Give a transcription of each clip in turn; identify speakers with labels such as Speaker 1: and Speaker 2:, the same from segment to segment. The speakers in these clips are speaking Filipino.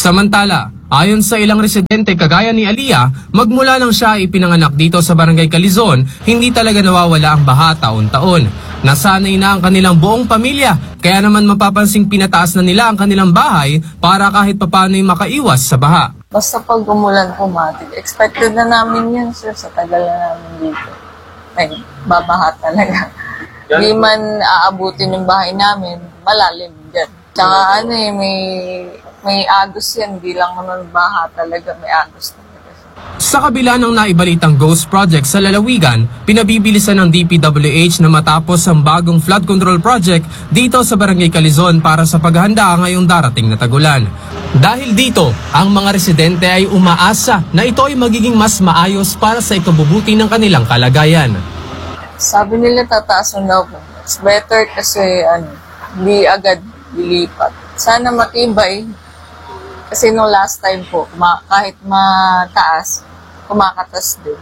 Speaker 1: Samantala, ayon sa ilang residente kagaya ni Aliyah, magmula nang siya ipinanganak dito sa Barangay Calizon, hindi talaga nawawala ang baha taon-taon. Nasanay na ang kanilang buong pamilya, kaya naman mapapansing pinataas na nila ang kanilang bahay para kahit papano'y makaiwas sa baha.
Speaker 2: Basta pag umulan pumatig, expected na namin yun, sir, sa tagal na namin dito. Ay, babaha talaga. Hindi man aabutin yung bahay namin, malalim dyan. Tsaka may agos yan, hindi lang naman baha talaga, may agos talaga.
Speaker 1: Sa kabila ng naibalitang ghost project sa lalawigan, pinabibilisan ng DPWH na matapos ang bagong flood control project dito sa Barangay Calizon para sa paghahanda ngayong darating na tagulan. Dahil dito, ang mga residente ay umaasa na ito ay magiging mas maayos para sa ikabubuti ng kanilang kalagayan.
Speaker 2: Sabi nila tataasan daw po. It's better kasi hindi agad lilipat. Sana matibay. Kasi no last time po, kahit mataas, kumakatas din.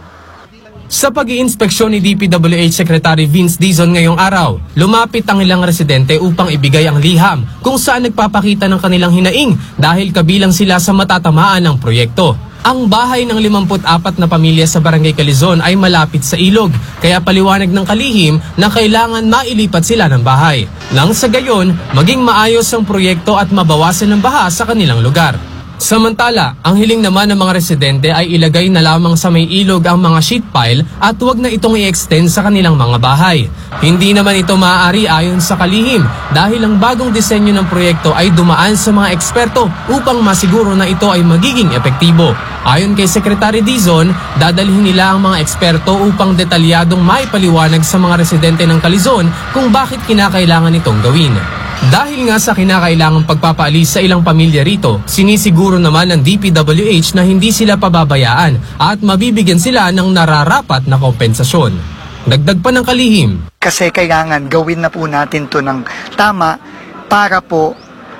Speaker 1: Sa pag-iinspeksyon ni DPWH Secretary Vince Dizon ngayong araw, lumapit ang ilang residente upang ibigay ang liham kung saan nagpapakita ng kanilang hinaing dahil kabilang sila sa matatamaan ng proyekto. Ang bahay ng 54 na pamilya sa Barangay Calizon ay malapit sa ilog, kaya paliwanag ng kalihim na kailangan mailipat sila ng bahay. Nang sa gayon, maging maayos ang proyekto at mabawasan ng baha sa kanilang lugar. Samantala, ang hiling naman ng mga residente ay ilagay na lamang sa may ilog ang mga sheet pile at huwag na itong i-extend sa kanilang mga bahay. Hindi naman ito maaari ayon sa kalihim dahil ang bagong disenyo ng proyekto ay dumaan sa mga eksperto upang masiguro na ito ay magiging epektibo. Ayon kay Secretary Dizon, dadalhin nila ang mga eksperto upang detalyadong maipaliwanag sa mga residente ng Calizon kung bakit kinakailangan itong gawin. Dahil nga sa kinakailangang pagpapaalis sa ilang pamilya rito, sinisiguro naman ng DPWH na hindi sila pababayaan at mabibigyan sila ng nararapat na kompensasyon. Dagdag pa ng kalihim.
Speaker 3: Kasi kailangan gawin na po natin to ng tama para po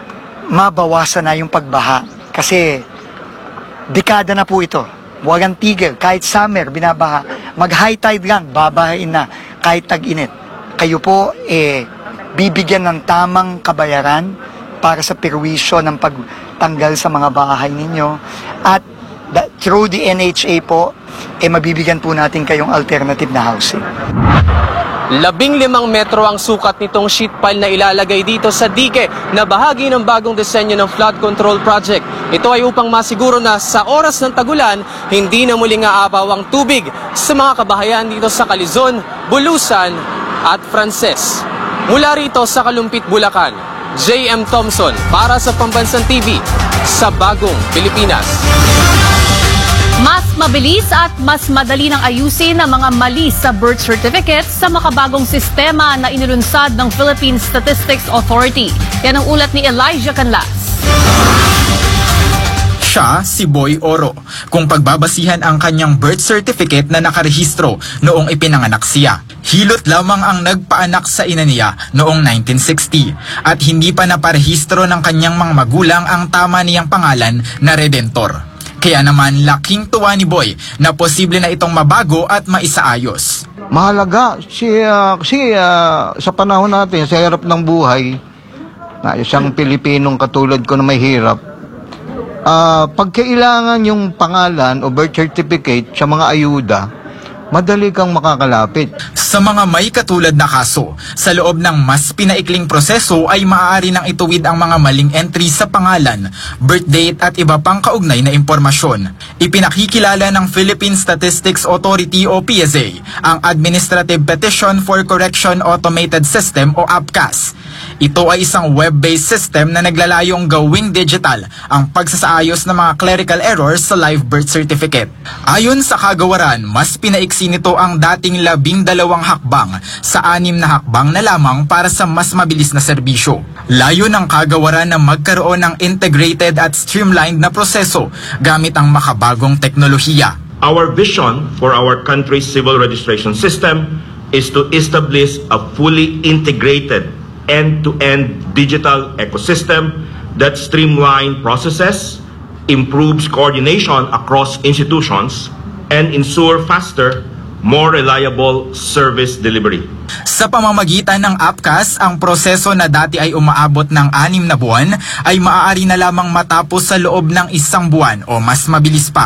Speaker 3: mabawasan na yung pagbaha. Kasi dekada na po ito. Walang tigil. Kahit summer, binabaha. Mag-high tide lang, babahain na. Kahit tag-init. Kayo po, bibigyan ng tamang kabayaran para sa perwisyo ng pagtanggal sa mga bahay ninyo. At through the NHA po, mabibigyan po natin kayong alternative na housing.
Speaker 1: 15 metro ang sukat nitong sheet pile na ilalagay dito sa dike na bahagi ng bagong disenyo ng flood control project. Ito ay upang masiguro na sa oras ng tagulan, hindi na muling aapaw ang tubig sa mga kabahayan dito sa Calizon, Bulusan at Frances. Mula rito sa Kalumpit, Bulacan, J.M. Thompson para sa Pambansang TV sa Bagong Pilipinas.
Speaker 4: Mas mabilis at mas madali nang ayusin ang mga mali sa birth certificate sa makabagong sistema na inilunsad ng Philippine Statistics Authority. Yan ang ulat ni Elijah Canlas.
Speaker 5: Siya si Boy Oro, kung pagbabasihan ang kanyang birth certificate na nakarehistro noong ipinanganak siya. Hilot lamang ang nagpaanak sa ina niya noong 1960 at hindi pa naparehistro ng kanyang mga magulang ang tama niyang pangalan na Redentor. Kaya naman laking tuwa ni Boy na posible na itong mabago at maisaayos.
Speaker 6: Mahalaga sa panahon natin, sa hirap ng buhay, na isang Pilipinong katulad ko na may hirap, pag kailangan yung pangalan o birth certificate sa mga ayuda, madali kang makakalapit.
Speaker 5: Sa mga may katulad na kaso, sa loob ng mas pinaikling proseso ay maaari nang ituwid ang mga maling entry sa pangalan, birth date at iba pang kaugnay na impormasyon. Ipinakikilala ng Philippine Statistics Authority o PSA ang Administrative Petition for Correction Automated System o APCAS. Ito ay isang web-based system na naglalayong gawing digital ang pagsasaayos ng mga clerical errors sa live birth certificate. Ayon sa kagawaran, mas pinaiksi nito ang dating 12 hakbang sa 6 na hakbang na lamang para sa mas mabilis na serbisyo. Layo ng kagawaran na magkaroon ng integrated at streamlined na proseso gamit ang makabagong teknolohiya.
Speaker 7: Our vision for our country's civil registration system is to establish a fully integrated end-to-end digital ecosystem that streamlines processes, improves coordination across institutions, and ensure faster, more reliable service delivery.
Speaker 5: Sa pamamagitan ng APCAS, ang proseso na dati ay umaabot ng 6 na buwan ay maaari na lamang matapos sa loob ng 1 buwan o mas mabilis pa.